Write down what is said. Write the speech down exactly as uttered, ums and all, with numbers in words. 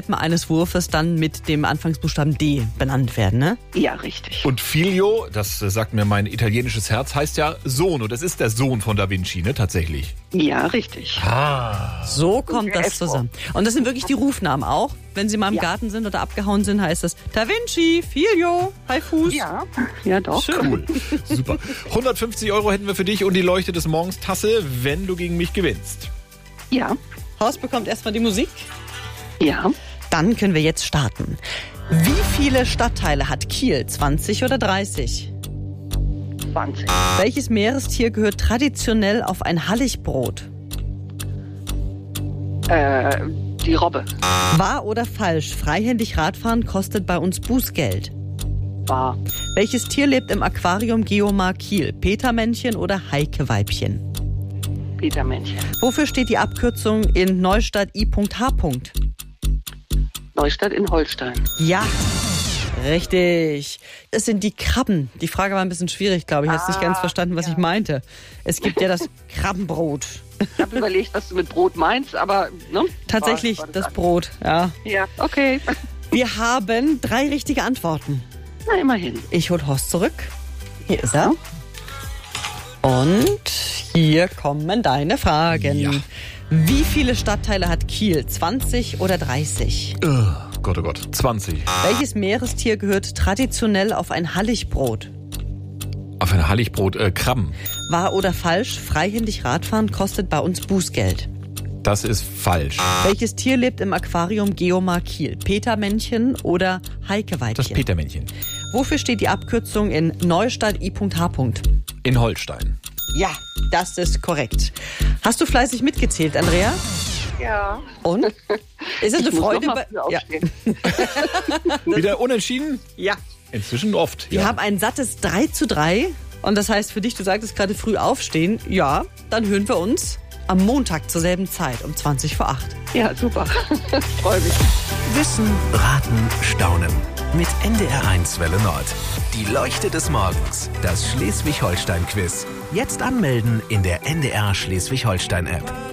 Typen eines Wurfes dann mit dem Anfangsbuchstaben D benannt werden, ne? Ja, richtig. Und Figlio, das sagt mir mein italienisches Herz, heißt ja Sohn. Und das ist der Sohn von Da Vinci, ne, tatsächlich. Ja, richtig. Ah. So kommt das zusammen. Und das sind wirklich die Rufnamen auch. Wenn Sie mal im Ja. Garten sind oder abgehauen sind, heißt das Da Vinci, Figlio, Hi Fuß. Ja, ja doch. Schön. Cool, super. hundertfünfzig Euro hätten wir für dich und die Leuchte des Morgens Tasse, wenn du gegen mich gewinnst. Ja, Horst bekommt erstmal die Musik. ja. Dann können wir jetzt starten. Wie viele Stadtteile hat Kiel? zwanzig oder dreißig? zwanzig. Welches Meerestier gehört traditionell auf ein Halligbrot? Äh, die Robbe. Wahr oder falsch? Freihändig Radfahren kostet bei uns Bußgeld. War. Welches Tier lebt im Aquarium Geomar Kiel? Petermännchen oder Heikeweibchen? Petermännchen. Wofür steht die Abkürzung in Neustadt I H? Neustadt in Holstein. Ja, richtig. Es sind die Krabben. Die Frage war ein bisschen schwierig, glaube ich. Ich habe nicht ganz verstanden, was ja. ich meinte. Es gibt ja das Krabbenbrot. Ich habe überlegt, was du mit Brot meinst, aber ne? Tatsächlich War- war das das Brot, ja. Ja, okay. Wir haben drei richtige Antworten. Na, immerhin. Ich hol Horst zurück. Hier ist er. Und hier kommen deine Fragen. Ja. Wie viele Stadtteile hat Kiel? zwanzig oder dreißig? Oh Gott, oh Gott, zwanzig. Welches Meerestier gehört traditionell auf ein Halligbrot? Auf ein Halligbrot, äh, Krabben. Wahr oder falsch? Freihändig Radfahren kostet bei uns Bußgeld. Das ist falsch. Welches Tier lebt im Aquarium Geomar Kiel? Petermännchen oder Das Heikeweibchen? Petermännchen. Wofür steht die Abkürzung in Neustadt I H? In Holstein. Ja, das ist korrekt. Hast du fleißig mitgezählt, Andrea? Ja. Und? Ist es eine Ich muss Freude? noch mal bei- früh Ja. aufstehen. Wieder unentschieden? ja. Inzwischen oft. Wir ja. haben ein sattes drei zu drei. Und das heißt für dich, du sagtest gerade früh aufstehen. Ja, dann hören wir uns am Montag zur selben Zeit um zwanzig vor acht. Ja, super. Freue mich. Wissen, raten, staunen. Mit N D R eins Welle Nord. Die Leuchte des Morgens. Das Schleswig-Holstein-Quiz. Jetzt anmelden in der N D R Schleswig-Holstein-App.